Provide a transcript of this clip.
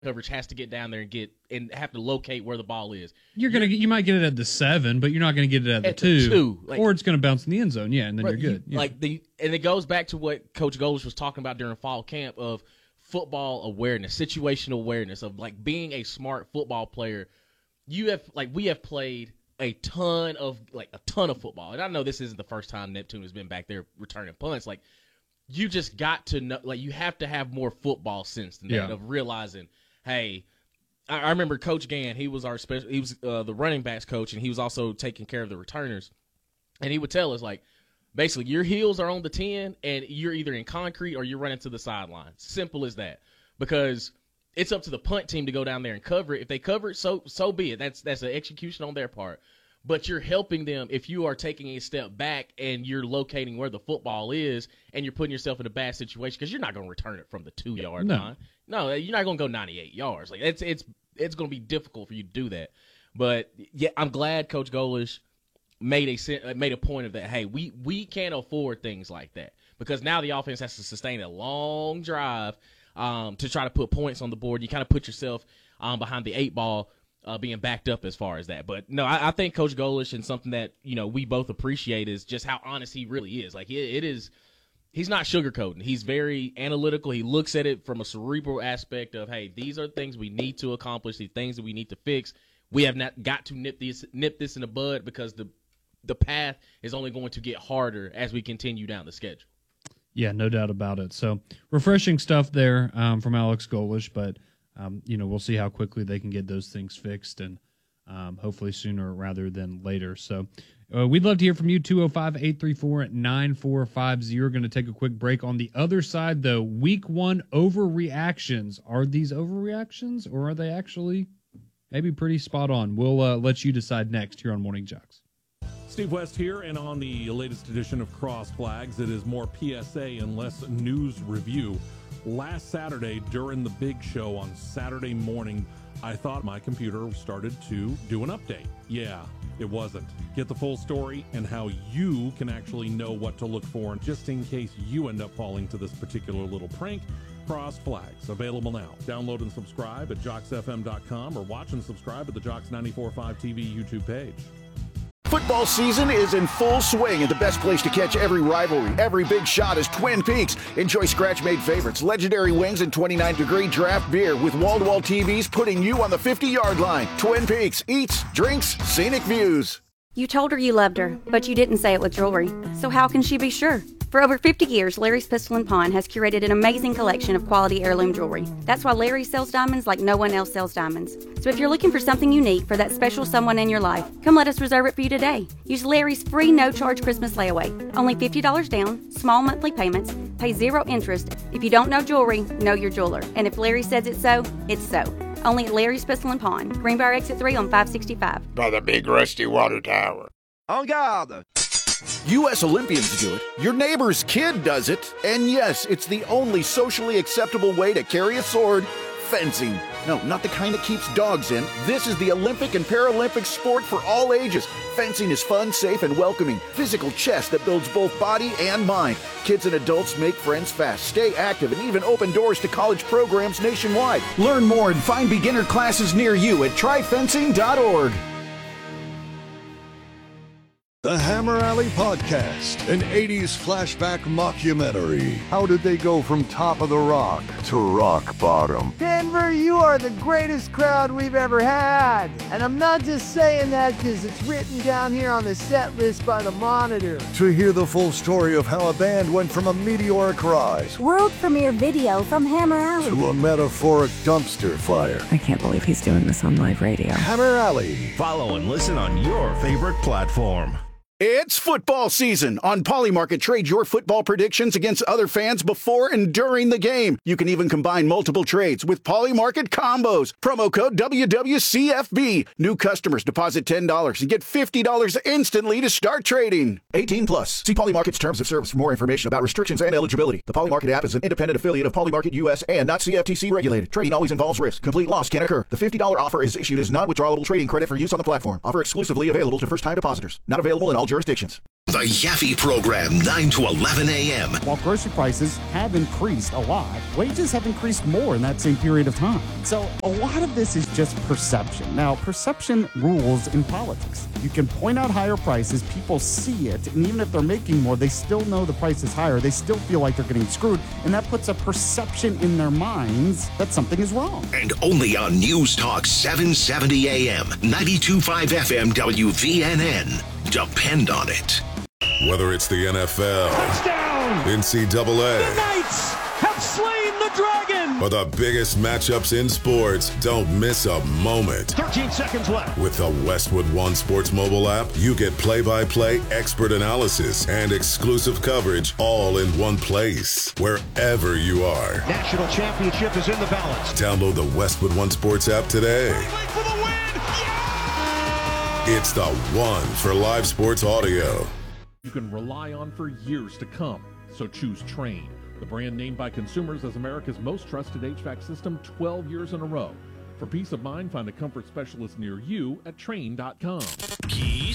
coverage has to get down there and have to locate where the ball is. You might get it at the 7, but you're not going to get it at the 2. Or it's going to bounce in the end zone, and then you're good. And it goes back to what Coach Golesh was talking about during fall camp of football awareness, situational awareness of being a smart football player. We have played a ton of football, and I know this isn't the first time Neptune has been back there returning punts. You just got to know, you have to have more football sense than that of realizing, hey, I remember Coach Gann. He was the running backs coach, and he was also taking care of the returners. And he would tell us, basically, your heels are on the 10, and you're either in concrete or you're running to the sideline. Simple as that. Because it's up to the punt team to go down there and cover it. If they cover it, so be it. That's an execution on their part. But you're helping them if you are taking a step back and you're locating where the football is and you're putting yourself in a bad situation because you're not going to return it from the 2-yard line. No, you're not going to go 98 yards. It's going to be difficult for you to do that. But, yeah, I'm glad Coach Golesh made a point of that. Hey, we can't afford things like that because now the offense has to sustain a long drive to try to put points on the board. You kind of put yourself behind the 8 ball. Being backed up as far as that. But, no, I think Coach Golesh, and something that, we both appreciate, is just how honest he really is. He's not sugarcoating. He's very analytical. He looks at it from a cerebral aspect of, hey, these are things we need to accomplish, these things that we need to fix. We have not got to nip this in the bud because the path is only going to get harder as we continue down the schedule. Yeah, no doubt about it. So, refreshing stuff there from Alex Golesh, but we'll see how quickly they can get those things fixed, and hopefully sooner rather than later. So we'd love to hear from you, 205-834-9450. We're going to take a quick break. On the other side, though, Week 1 overreactions. Are these overreactions, or are they actually maybe pretty spot on? We'll let you decide next here on Morning Jocks. Steve West here, and on the latest edition of Cross Flags, it is more PSA and less news review. Last Saturday, during the big show on Saturday morning, I thought my computer started to do an update. Yeah, it wasn't. Get the full story and how you can actually know what to look for, just in case you end up falling to this particular little prank. Cross Flags, available now. Download and subscribe at JocksFM.com or watch and subscribe at the Jocks 94.5 TV YouTube page. Football season is in full swing, and the best place to catch every rivalry, every big shot is Twin Peaks. Enjoy scratch-made favorites, legendary wings, and 29-degree draft beer with wall-to-wall TVs putting you on the 50-yard line. Twin Peaks, eats, drinks, scenic views. You told her you loved her, but you didn't say it with jewelry. So how can she be sure? For over 50 years, Larry's Pistol & Pawn has curated an amazing collection of quality heirloom jewelry. That's why Larry sells diamonds like no one else sells diamonds. So if you're looking for something unique for that special someone in your life, come let us reserve it for you today. Use Larry's free no-charge Christmas layaway. Only $50 down, small monthly payments, pay 0 interest. If you don't know jewelry, know your jeweler. And if Larry says it's so, it's so. Only at Larry's Pistol & Pawn, Greenbrier Exit 3 on 565. By the big rusty water tower. En garde! U.S. Olympians do it, your neighbor's kid does it, and yes, it's the only socially acceptable way to carry a sword, fencing. No, not the kind that keeps dogs in. This is the Olympic and Paralympic sport for all ages. Fencing is fun, safe, and welcoming. Physical chess that builds both body and mind. Kids and adults make friends fast, stay active, and even open doors to college programs nationwide. Learn more and find beginner classes near you at tryfencing.org. The Hammer Alley Podcast, an 80s flashback mockumentary. How did they go from top of the rock to rock bottom? Denver, you are the greatest crowd we've ever had. And I'm not just saying that because it's written down here on the set list by the Monitor. To hear the full story of how a band went from a meteoric rise, world premiere video from Hammer Alley, to a metaphoric dumpster fire. I can't believe he's doing this on live radio. Hammer Alley. Follow and listen on your favorite platform. It's football season. On Polymarket, trade your football predictions against other fans before and during the game. You can even combine multiple trades with Polymarket combos. Promo code WWCFB. New customers deposit $10 and get $50 instantly to start trading. 18 plus. See Polymarket's terms of service for more information about restrictions and eligibility. The Polymarket app is an independent affiliate of Polymarket US and not CFTC regulated. Trading always involves risk. Complete loss can occur. The $50 offer is issued as non-withdrawable trading credit for use on the platform. Offer exclusively available to first-time depositors. Not available in all jurisdictions. The Yaffe Program, 9 to 11 a.m. While grocery prices have increased a lot, wages have increased more in that same period of time. So a lot of this is just perception. Now, perception rules in politics. You can point out higher prices, people see it, and even if they're making more, they still know the price is higher. They still feel like they're getting screwed, and that puts a perception in their minds that something is wrong. And only on News Talk 770 a.m., 92.5 FM WVNN. Depend on it. Whether it's the NFL, touchdown, NCAA, the Knights have slain the dragon, or the biggest matchups in sports, don't miss a moment. 13 seconds left. With the Westwood One Sports mobile app, you get play-by-play expert analysis and exclusive coverage all in one place, wherever you are. National championship is in the balance. Download the Westwood One Sports app today. For the win! Yeah! It's the one for live sports audio. You can rely on for years to come. So choose Trane, the brand named by consumers as America's most trusted HVAC system 12 years in a row. For peace of mind, find a comfort specialist near you at Trane.com.